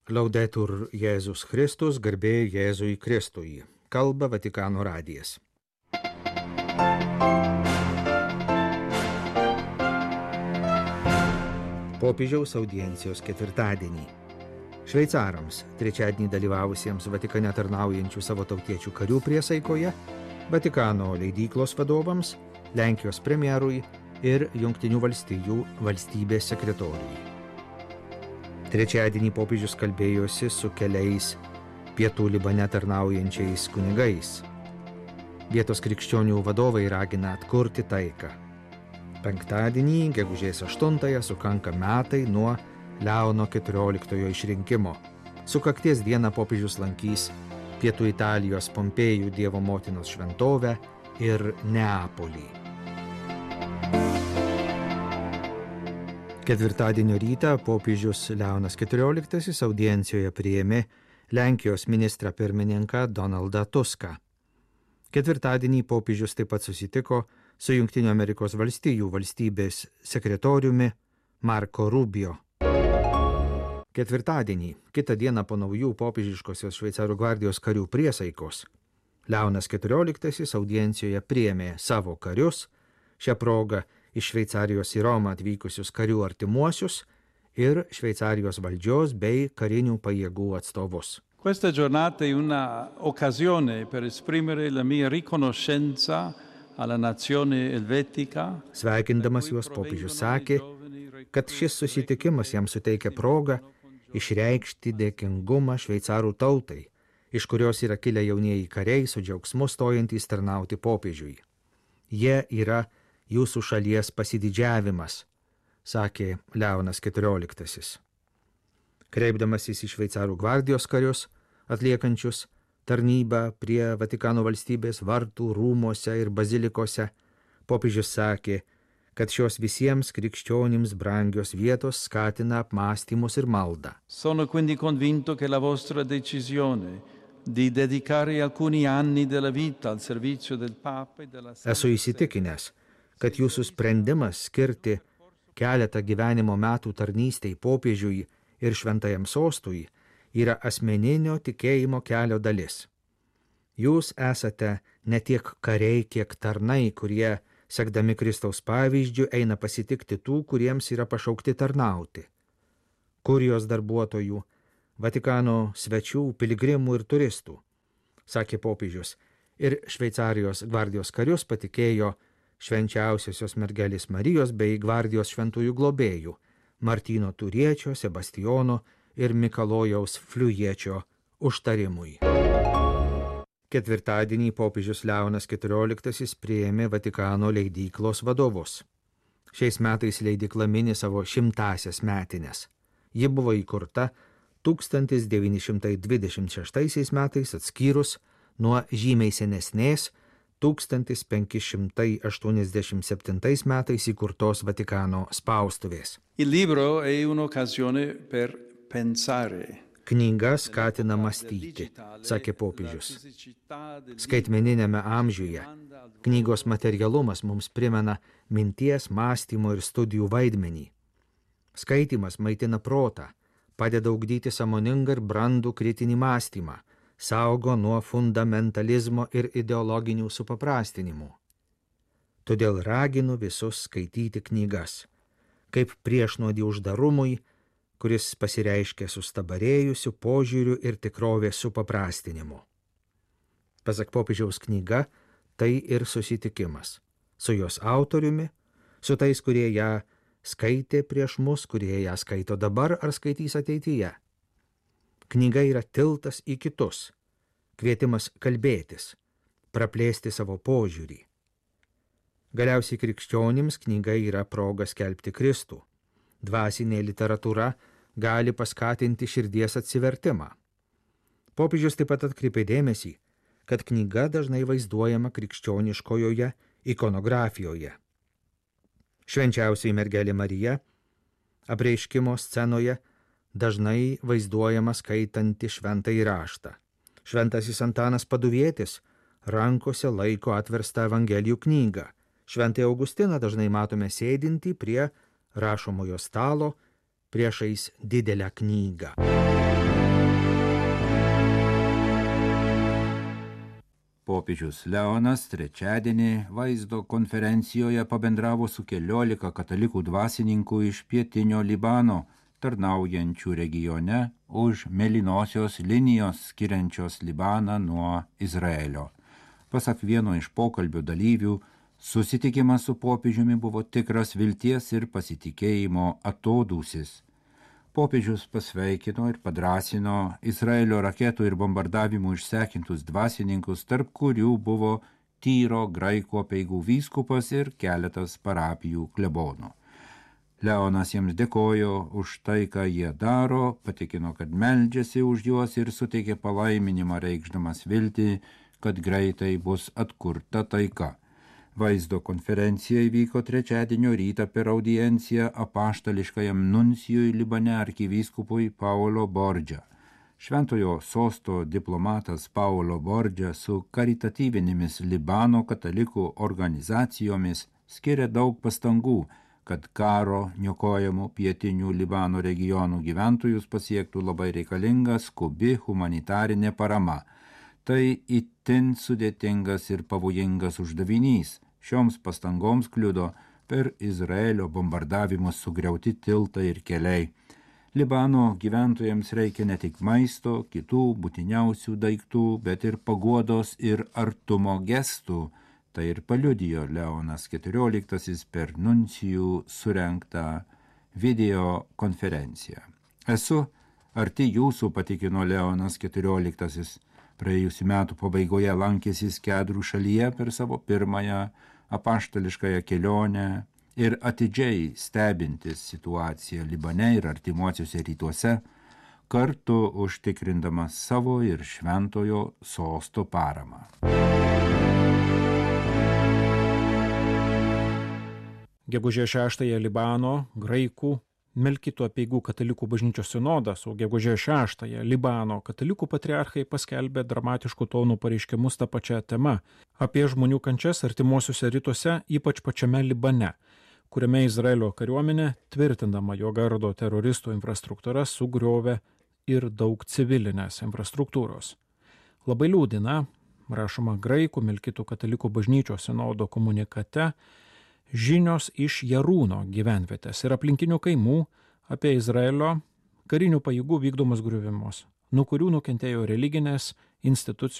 Laudetur Jėzus Kristus, garbė Jėzui Kristui. Kalba Vatikano radijas. Popiežiaus audiencijos ketvirtadienį. Šveicarams, trečiadienį dalyvavusiems Vatikane tarnaujančių savo tautiečių karių priesaikoje, Vatikano leidyklos vadovams, Lenkijos premjerui ir Jungtinių valstijų valstybės sekretoriui. Trečiadienį popiežius kalbėjosi su keliais pietų Libane tarnaujančiais kunigais. Vietos krikščionių vadovai ragina atkurti taiką. Penktadienį, gegužės 8-ąją, sukanka metai nuo Leono XIV išrinkimo. Sukakties dieną popiežius lankys pietų Italijos Pompėjų Dievo motinos šventovę ir Neapolį. Ketvirtadienio rytą popiežius Leonas XIV audiencijoje priėmė Lenkijos ministrą pirmininką Donaldą Tuską. Ketvirtadienį popiežius taip pat susitiko su Jungtinių Amerikos valstijų valstybės sekretoriumi Marco Rubio. Ketvirtadienį, kitą dieną po naujų popiežiškosios Šveicarų gvardijos karių priesaikos, Leonas XIV audiencijoje priėmė savo karius, šią progą iš Šveicarijos į Romą atvykusius karių artimuosius ir Šveicarijos valdžios bei karinių pajėgų atstovus. Questa giornata è una occasione per esprimere la mia riconoscenza alla nazione elvetica. Sveikindamas juos popiežius sakė, kad šis susitikimas jam suteikia progą išreikšti dėkingumą šveicarų tautai, iš kurios yra kilę jaunieji kariai su džiaugsmu stojantys tarnauti popiežiui. Jie yra jūsų šalies pasididžiavimas, sakė Leonas XIV. Kreipdamasis į Šveicarų gvardijos karius, atliekančius tarnybą prie Vatikano valstybės vartų, rūmuose ir bazilikose, popiežius sakė, kad šios visiems krikščionims brangios vietos skatina apmąstymus ir maldą. Sono quindi convinto che la vostra decisione di dedicare alcuni anni della vita al servizio del Papa e della Esu įsitikinęs, kad jūsų sprendimas skirti keletą gyvenimo metų tarnystei popiežiui ir šventajam sostui yra asmeninio tikėjimo kelio dalis. Jūs esate ne tiek kariai, kiek tarnai, kurie, sekdami Kristaus pavyzdžių, eina pasitikti tų, kuriems yra pašaukti tarnauti. Kurijos darbuotojų, Vatikano svečių, piligrimų ir turistų, sakė popiežius, ir Šveicarijos gvardijos karius patikėjo švenčiausiosios mergelės Marijos bei gvardijos šventųjų globėjų Martyno Turiečio, Sebastijono ir Mikalojaus Fliujiečio užtarimui. Ketvirtadienį popiežius Leonas XIV priėmė Vatikano leidyklos vadovus. Šiais metais leidykla mini savo 100-asias metines. Ji buvo įkurta 1926 metais atskyrus nuo žymiai senesnės 1587 metais įkurtos Vatikano spaustuvės. Il libro è un'occasione per pensare. Knyga skatina mąstyti, sakė popiežius. Skaitmeniniame amžiuje knygos materialumas mums primena minties, mąstymo ir studijų vaidmenį. Skaitymas maitina protą, padeda ugdyti sąmoningą ir brandų kritinį mąstymą, saugo nuo fundamentalizmo ir ideologinių supaprastinimų. Todėl raginu visus skaityti knygas, kaip priešnuodį uždarumui, kuris pasireiškia sustabarėjusiu požiūriu ir tikrovės supaprastinimu. Pasak popiežiaus knyga, tai ir susitikimas su jos autoriumi, su tais, kurie ją skaitė prieš mus, kurie ją skaito dabar ar skaitys ateityje. Knyga yra tiltas į kitus, kvietimas kalbėtis, praplėsti savo požiūrį. Galiausiai krikščionims knyga yra proga skelbti Kristų. Dvasinė literatūra gali paskatinti širdies atsivertimą. Popiežius taip pat atkreipė dėmesį, kad knyga dažnai vaizduojama krikščioniškojoje ikonografijoje. Švenčiausioji mergelė Marija apreiškimo scenoje dažnai vaizduojama skaitanti šventąjį raštą. Šventasis Antanas Paduvietis rankose laiko atverstą Evangelijų knygą. Šventąjį Augustiną dažnai matome sėdintį prie rašomojo stalo priešais didelę knygą. Popiežius Leonas trečiadienį vaizdo konferencijoje pabendravo su 14 katalikų dvasininkų iš pietinio Libano, tarnaujančių regione už mėlynosios linijos skiriančios Libaną nuo Izraelio. Pasak vieno iš pokalbio dalyvių, susitikimas su popiežiumi buvo tikras vilties ir pasitikėjimo atodūsis. Popiežius pasveikino ir padrąsino Izraelio raketų ir bombardavimų išsekintus dvasininkus, tarp kurių buvo Tyro graikų apeigų vyskupas ir keletas parapijų klebonų. Leonas jiems dėkojo už tai, ką jie daro, patikino, kad meldžiasi už juos ir suteikė palaiminimą, reikšdamas viltį, kad greitai bus atkurta taika. Vaizdo konferencija įvyko trečiadienio rytą per audienciją apaštališkajam nuncijui Libane arkivyskupui Paolo Borgia. Šventojo sosto diplomatas Paolo Borgia su karitatyvinėmis Libano katalikų organizacijomis skiria daug pastangų, kad karo niokojamų pietinių Libano regionų gyventojus pasiektų labai reikalinga skubi humanitarinė parama. Tai itin sudėtingas ir pavojingas uždavinys. Šioms pastangoms kliudo per Izraelio bombardavimus sugriauti tiltai ir keliai. Libano gyventojams reikia ne tik maisto, kitų būtiniausių daiktų, bet ir paguodos ir artumo gestų. Tai ir paliudijo Leonas XIV per nuncijų surengtą video konferenciją. Esu arti jūsų, patikino Leonas XIV. Praėjusių metų pabaigoje lankėsi Kedrų šalyje per savo pirmąją apaštališkąją kelionę ir atidžiai stebintis situaciją Libane ir artimuosiuose rytuose, kartu užtikrindamas savo ir šventojo sosto paramą. Gegužės 6 Libano graikų Melkitų apeigų katalikų bažnyčios sinodas, o gegužės 6 Libano katalikų patriarchai paskelbė dramatiškų tonų pareiškimus tą pačią temą apie žmonių kančias artimuosiuose rytuose, ypač pačiame Libane, kuriame Izraelio kariuomenė, tvirtindama jo gardo teroristų infrastruktūras, sugriovė ir daug civilinės infrastruktūros. Labai liūdina, rašoma graikų Melkitų katalikų bažnyčios sinodo komunikate, žinios iš Jarūno gyvenvietės ir aplinkinių kaimų apie Izraelio karinių pajėgų vykdomus griuvimus, nuo kurių nukentėjo religinės institucijos